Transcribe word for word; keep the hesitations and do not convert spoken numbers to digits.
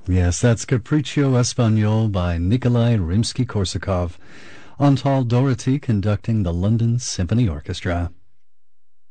Yes, that's Capriccio Espagnol by Nikolai Rimsky-Korsakov. Antal Dorothy conducting the London Symphony Orchestra.